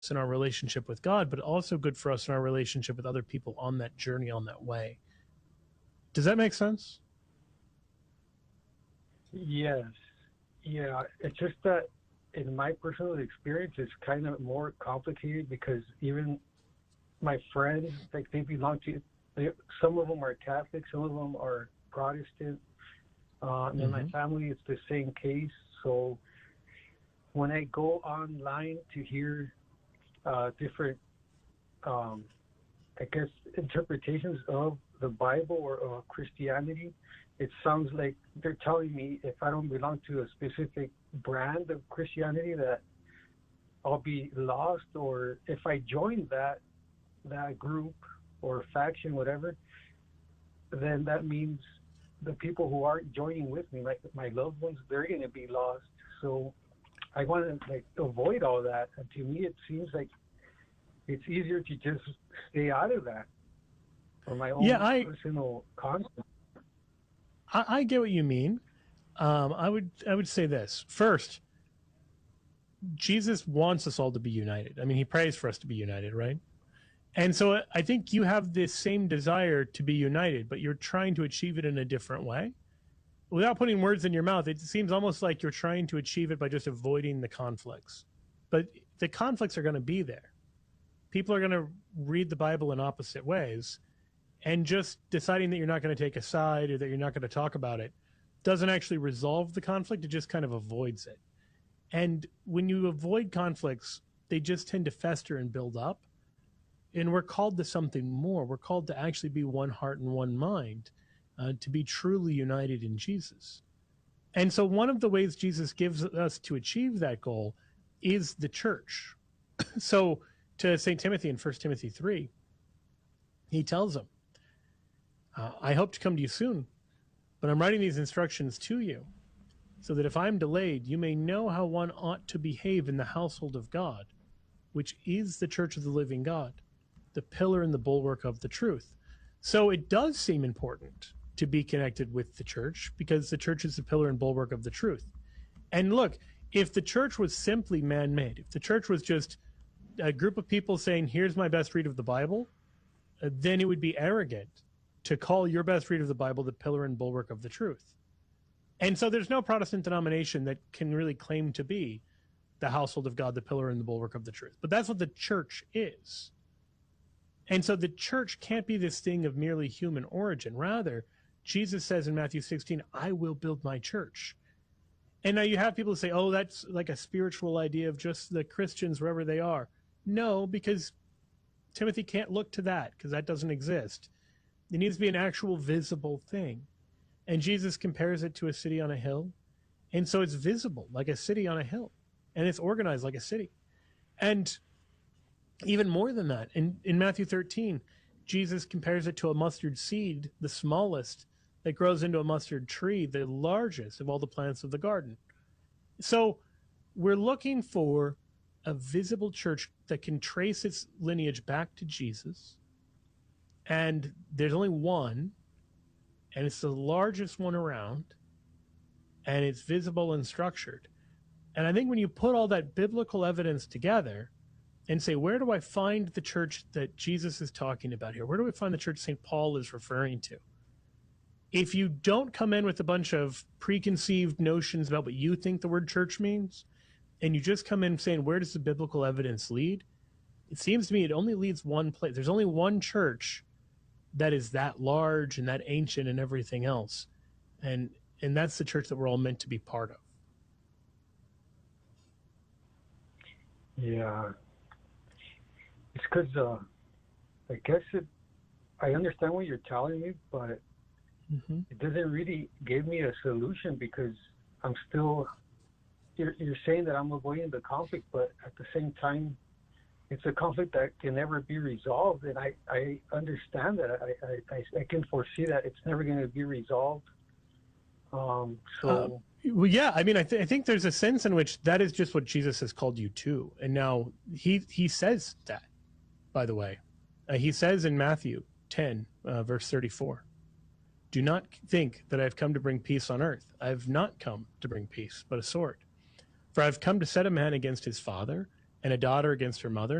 in our relationship with God, but also good for us in our relationship with other people on that journey, on that way. Does that make sense? Yes. Yeah. It's just that in my personal experience, it's kind of more complicated because even my friends, like they belong to, some of them are Catholic, some of them are Protestant. And in my family, it's the same case. So when I go online to hear different, I guess, interpretations of the Bible or Christianity, it sounds like they're telling me if I don't belong to a specific brand of Christianity that I'll be lost, or if I join that group or faction, whatever, then that means the people who aren't joining with me, like my loved ones, they're going to be lost. So I want to like avoid all that. And to me, it seems like it's easier to just stay out of that for my own personal concept. I get what you mean. I would say this first. Jesus wants us all to be united. I mean, he prays for us to be united, right? And so I think you have this same desire to be united, but you're trying to achieve it in a different way. Without putting words in your mouth, it seems almost like you're trying to achieve it by just avoiding the conflicts. But the conflicts are going to be there. People are going to read the Bible in opposite ways, and just deciding that you're not going to take a side or that you're not going to talk about it doesn't actually resolve the conflict. It just kind of avoids it. And when you avoid conflicts, they just tend to fester and build up. And we're called to something more. We're called to actually be one heart and one mind, to be truly united in Jesus. And so one of the ways Jesus gives us to achieve that goal is the church. So to St. Timothy in 1 Timothy 3, he tells him, I hope to come to you soon, but I'm writing these instructions to you so that if I'm delayed, you may know how one ought to behave in the household of God, which is the church of the living God, the pillar and the bulwark of the truth. So it does seem important to be connected with the church because the church is the pillar and bulwark of the truth. And look, if the church was simply man-made, if the church was just a group of people saying, here's my best read of the Bible, then it would be arrogant to call your best read of the Bible the pillar and bulwark of the truth. And so there's no Protestant denomination that can really claim to be the household of God, the pillar and the bulwark of the truth. But that's what the church is. And so the church can't be this thing of merely human origin. Rather, Jesus says in Matthew 16, I will build my church. And now you have people say, oh, that's like a spiritual idea of just the Christians wherever they are. No, because Timothy can't look to that because that doesn't exist. It needs to be an actual visible thing. And Jesus compares it to a city on a hill. And so it's visible like a city on a hill. And it's organized like a city. And even more than that, in Matthew 13, Jesus compares it to a mustard seed, the smallest, that grows into a mustard tree, the largest of all the plants of the garden. So we're looking for a visible church that can trace its lineage back to Jesus. And there's only one, and it's the largest one around, and it's visible and structured. And I think when you put all that biblical evidence together and say, where do I find the church that Jesus is talking about here? Where do we find the church St. Paul is referring to? If you don't come in with a bunch of preconceived notions about what you think the word church means, and you just come in saying, where does the biblical evidence lead? It seems to me it only leads one place. There's only one church that is that large and that ancient and everything else. And that's the church that we're all meant to be part of. Yeah. It's because I guess I understand what you're telling me, but it doesn't really give me a solution because I'm still, you're saying that I'm avoiding the conflict, but at the same time, it's a conflict that can never be resolved. And I understand that. I can foresee that it's never going to be resolved. Well, yeah, I mean, I think there's a sense in which that is just what Jesus has called you to. And now he says that, by the way. He says in Matthew 10, verse 34, do not think that I've come to bring peace on earth. I have not come to bring peace, but a sword. For I've come to set a man against his father, and a daughter against her mother.